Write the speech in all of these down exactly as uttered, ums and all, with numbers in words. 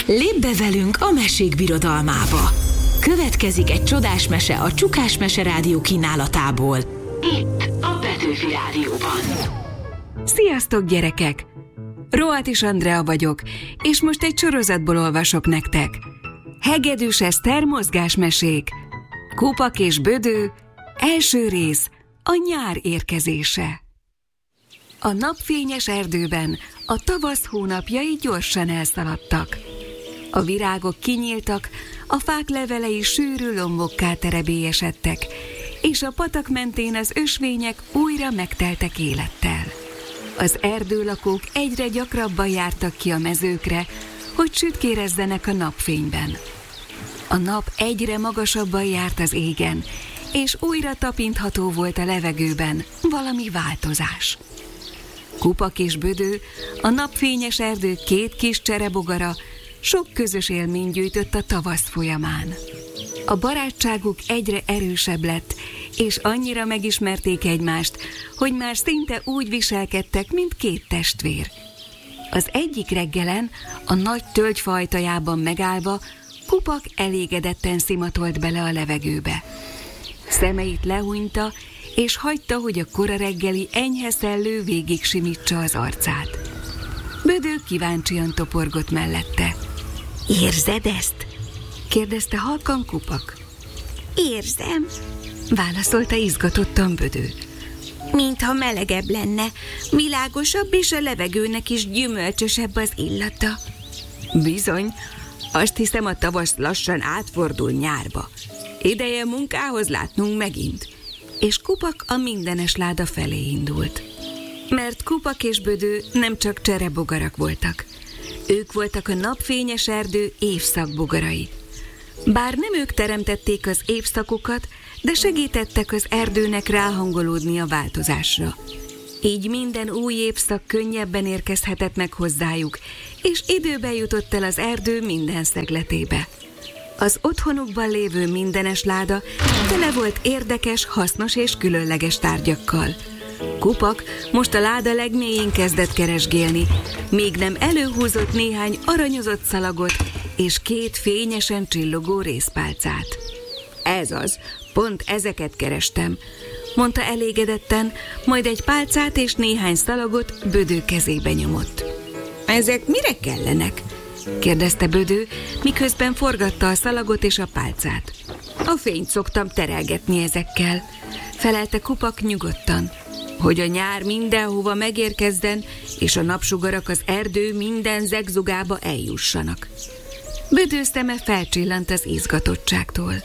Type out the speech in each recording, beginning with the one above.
Lépj be velünk a mesék birodalmába. Következik egy csodás mese a Csukás Mese Rádió kínálatából. Itt a Petőfi Rádióban. Sziasztok, gyerekek! Rohatis Andrea vagyok, és most egy sorozatból olvasok nektek. Hegedűs Eszter mozgásmesék. Kupak és Bödő. Első rész. A nyár érkezése. A napfényes erdőben a tavasz hónapjai gyorsan elszaladtak. A virágok kinyíltak, a fák levelei sűrű lombokká terebélyesedtek, és a patak mentén az ösvények újra megteltek élettel. Az erdőlakók egyre gyakrabban jártak ki a mezőkre, hogy sütkérezzenek a napfényben. A nap egyre magasabban járt az égen, és újra tapintható volt a levegőben valami változás. Kupak és Bödő, a napfényes erdő két kis cserebogara sok közös élményt gyűjtött a tavasz folyamán. A barátságuk egyre erősebb lett, és annyira megismerték egymást, hogy már szinte úgy viselkedtek, mint két testvér. Az egyik reggelen, a nagy tölgy ajtajában megállva, Kupak elégedetten szimatolt bele a levegőbe. Szemeit lehúnyta, és hagyta, hogy a kora reggeli enyhe szellő végig simítsa az arcát. Bödő kíváncsian toporgott mellette. Érzed ezt? kérdezte halkan Kupak. Érzem, válaszolta izgatottan Bödő. mintha melegebb lenne, világosabb, és a levegőnek is gyümölcsösebb az illata. Bizony, azt hiszem, a tavasz lassan átfordul nyárba. Ideje munkához látnunk megint. És Kupak a mindenes láda felé indult. Mert Kupak és Bödő nem csak cserebogarak voltak. Ők voltak a napfényes erdő évszakbogarai. Bár nem ők teremtették az évszakokat, de segítettek az erdőnek ráhangolódni a változásra. Így minden új évszak könnyebben érkezhetett meg hozzájuk, és időbe jutott el az erdő minden szegletébe. Az otthonukban lévő mindenes láda tele volt érdekes, hasznos és különleges tárgyakkal. Kupak most a láda legmélyén kezdett keresgélni, még nem előhúzott néhány aranyozott szalagot és két fényesen csillogó rézpálcát. Ez az, pont ezeket kerestem, mondta elégedetten, majd egy pálcát és néhány szalagot Bödő kezébe nyomott. Ezek mire kellenek? kérdezte Bödő, miközben forgatta a szalagot és a pálcát. A fényt szoktam terelgetni ezekkel, felelte Kupak nyugodtan, hogy a nyár mindenhova megérkezzen, és a napsugarak az erdő minden zegzugába eljussanak. Bödő szeme felcsillant az izgatottságtól.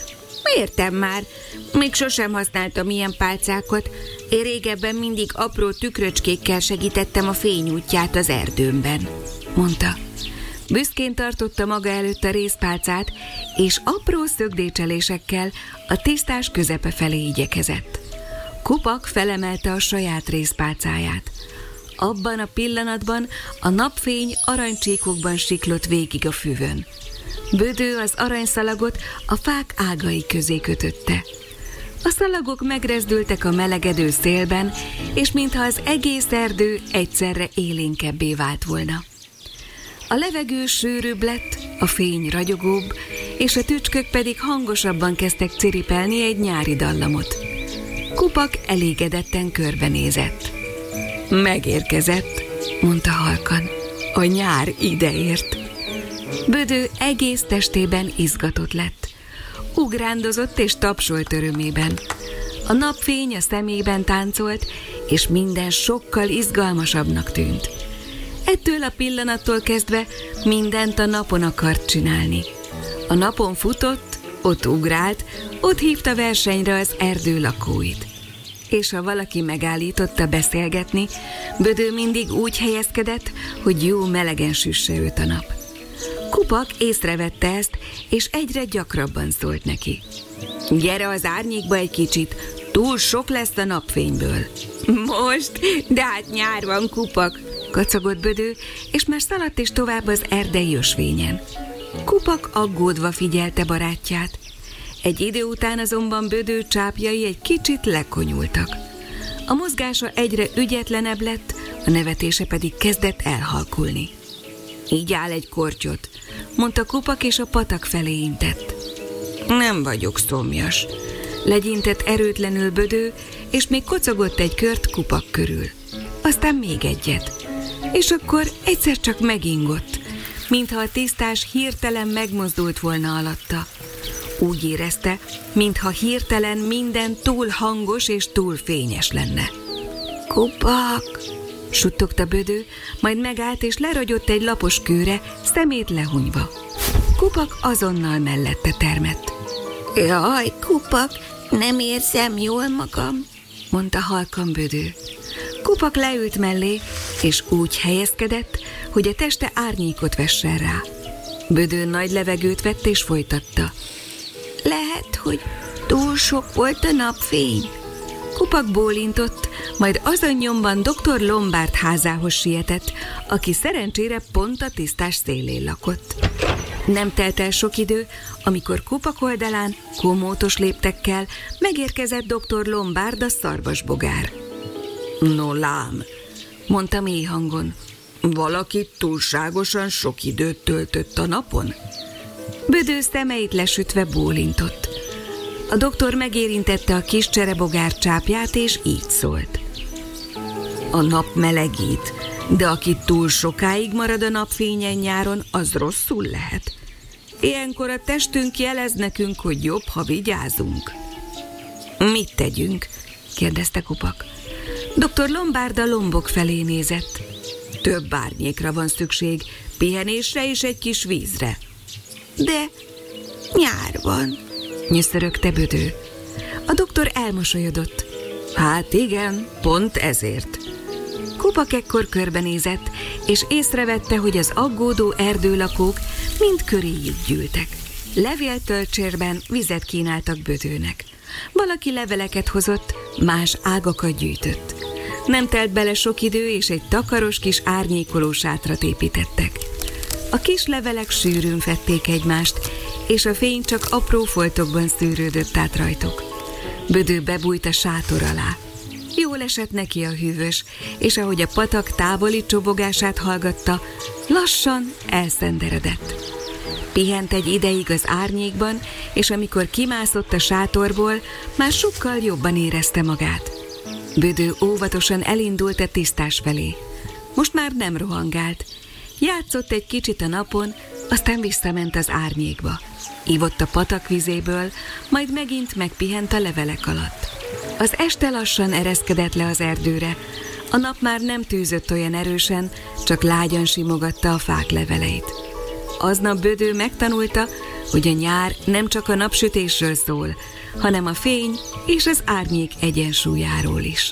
Értem már, még sosem használtam ilyen pálcákat. Én régebben mindig apró tükröcskékkel segítettem a fény útját az erdőmben, mondta. Büszkén tartotta maga előtt a rézpálcát, és apró szögdécselésekkel a tisztás közepe felé igyekezett. Kupak felemelte a saját rézpálcáját. Abban a pillanatban a napfény aranycsíkokban siklott végig a füvön. Bödő az aranyszalagot a fák ágai közé kötötte. A szalagok megrezdültek a melegedő szélben, és mintha az egész erdő egyszerre élénkebbé vált volna. A levegő sűrűbb lett, a fény ragyogóbb, és a tücskök pedig hangosabban kezdtek ciripelni egy nyári dallamot. Kupak elégedetten körbenézett. Megérkezett, mondta halkan. A nyár ideért. Bödő egész testében izgatott lett. Ugrándozott és tapsolt örömében. A napfény a szemében táncolt, és minden sokkal izgalmasabbnak tűnt. Ettől a pillanattól kezdve mindent a napon akart csinálni. A napon futott, ott ugrált, ott hívta versenyre az erdő lakóit. És ha valaki megállította beszélgetni, Bödő mindig úgy helyezkedett, hogy jó melegen süsse őt a nap. Kupak észrevette ezt, és egyre gyakrabban szólt neki. Gyere az árnyékba egy kicsit, túl sok lesz a napfényből. Most? De hát nyár van, Kupak, kacagott Bödő, és már szaladt is tovább az erdei ösvényen. Kupak aggódva figyelte barátját. Egy idő után azonban Bödő csápjai egy kicsit lekonyultak. A mozgása egyre ügyetlenebb lett, a nevetése pedig kezdett elhalkulni. Így áll egy kortyot, mondta Kupak, és a patak felé intett. Nem vagyok szomjas, legyintett erőtlenül Bödő, és még kocogott egy kört Kupak körül. Aztán még egyet. És akkor egyszer csak megingott, mintha a tisztás hirtelen megmozdult volna alatta. Úgy érezte, mintha hirtelen minden túl hangos és túl fényes lenne. Kupak! Suttogta Bödő, majd megállt és leragyott egy lapos kőre, szemét lehunyva. Kupak azonnal mellette termett. Jaj, Kupak, nem érzem jól magam, mondta halkan Bödő. Kupak leült mellé, és úgy helyezkedett, hogy a teste árnyékot vessen rá. Bödő nagy levegőt vett és folytatta. Lehet, hogy túl sok volt a napfény. Kupak bólintott, majd azon nyomban doktor Lombard házához sietett, aki szerencsére pont a tisztás szélén lakott. Nem telt el sok idő, amikor Kupak oldalán, komótos léptekkel megérkezett doktor Lombard, a szarvasbogár. No lám, mondta mély hangon, valaki túlságosan sok időt töltött a napon? Bödő szemeit lesütve bólintott. A doktor megérintette a kis cserebogár csápját, és így szólt. A nap melegít, de aki túl sokáig marad a napfényen nyáron, az rosszul lehet. Ilyenkor a testünk jelez nekünk, hogy jobb, ha vigyázunk. Mit tegyünk? Kérdezte Kupak. doktor Lombard a lombok felé nézett. Több árnyékra van szükség, pihenésre és egy kis vízre. De nyár van, nyöszörögte Bödő. A doktor elmosolyodott. Hát igen, pont ezért. Kupak ekkor körbenézett, és észrevette, hogy az aggódó erdőlakók mind köréjük gyűltek. Levéltölcsérben vizet kínáltak Bödőnek. Valaki leveleket hozott, más ágakat gyűjtött. Nem telt bele sok idő, és egy takaros kis árnyékoló sátrat építettek. A kis levelek sűrűn fedték egymást, és a fény csak apró foltokban szűrődött át rajtuk. Bödő bebújt a sátor alá. Jól esett neki a hűvös, és ahogy a patak távoli csobogását hallgatta, lassan elszenderedett. Pihent egy ideig az árnyékban, és amikor kimászott a sátorból, már sokkal jobban érezte magát. Bödő óvatosan elindult a tisztás felé. Most már nem rohangált. Játszott egy kicsit a napon, aztán visszament az árnyékba. Ivott a patak vizéből, majd megint megpihent a levelek alatt. Az este lassan ereszkedett le az erdőre. A nap már nem tűzött olyan erősen, csak lágyan simogatta a fák leveleit. Aznap Bödő megtanulta, hogy a nyár nem csak a napsütésről szól, hanem a fény és az árnyék egyensúlyáról is.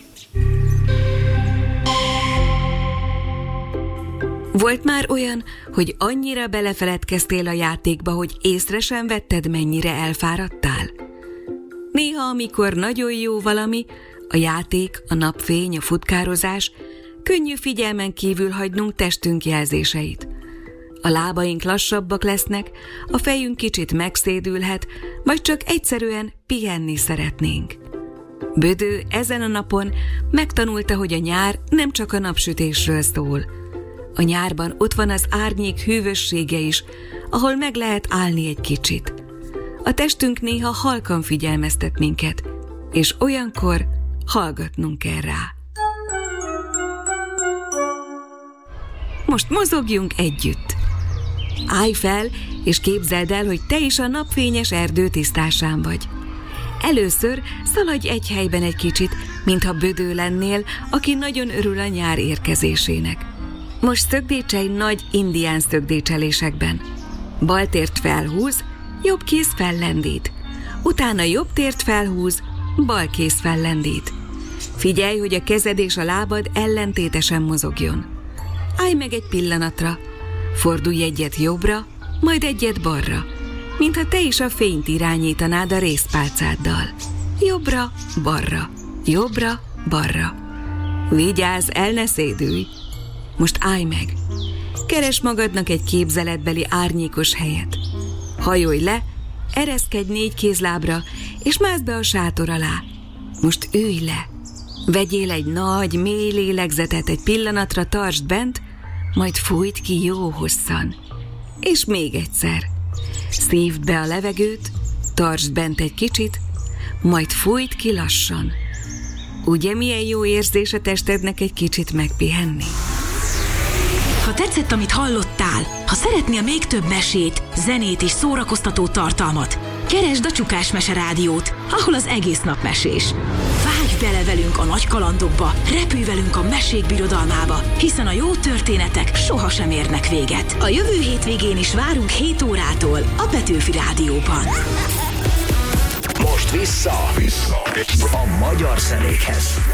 Volt már olyan, hogy annyira belefeledkeztél a játékba, hogy észre sem vetted, mennyire elfáradtál? Néha, amikor nagyon jó valami, a játék, a napfény, a futkározás, könnyű figyelmen kívül hagynunk testünk jelzéseit. A lábaink lassabbak lesznek, a fejünk kicsit megszédülhet, vagy csak egyszerűen pihenni szeretnénk. Bödő ezen a napon megtanulta, hogy a nyár nem csak a napsütésről szól. A nyárban ott van az árnyék hűvössége is, ahol meg lehet állni egy kicsit. A testünk néha halkan figyelmeztet minket, és olyankor hallgatnunk kell rá. Most mozogjunk együtt. Állj fel, és képzeld el, hogy te is a napfényes erdő tisztásán vagy. Először szaladj egy helyben egy kicsit, mintha Bödő lennél, aki nagyon örül a nyár érkezésének. Most szögdécselj nagy indián szögdécselésekben. Bal tért felhúz, jobb kéz fellendít. Utána jobb tért felhúz, bal kéz fellendít. Figyelj, hogy a kezed és a lábad ellentétesen mozogjon. Állj meg egy pillanatra, fordulj egyet jobbra, majd egyet balra, mintha te is a fényt irányítanád a rézpálcáddal. Jobbra, balra, jobbra, balra. Vigyázz, el ne szédülj! Most állj meg! Keresd magadnak egy képzeletbeli árnyékos helyet. Hajolj le, ereszkedj négy kézlábra, és mászd be a sátor alá. Most ülj le! Vegyél egy nagy, mély lélegzetet, egy pillanatra tartsd bent, majd fújt ki jó hosszan. és még egyszer. Szívd be a levegőt, tartsd bent egy kicsit, majd fújd ki lassan. Ugye milyen jó érzés a testednek egy kicsit megpihenni? Ha tetszett, amit hallottál, ha szeretnél még több mesét, zenét és szórakoztató tartalmat, keresd a Csukás Mese Rádiót, ahol az egész nap mesés. Vágj bele velünk a nagy kalandokba, repülj velünk a mesék birodalmába, hiszen a jó történetek sohasem érnek véget. A jövő hétvégén is várunk hét órától a Petőfi Rádióban. Most vissza, vissza a magyar zenékhez.